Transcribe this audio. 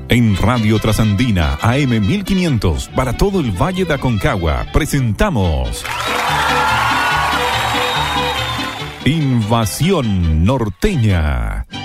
En Radio Trasandina, AM 1500, para todo el Valle de Aconcagua, presentamos Invasión Norteña.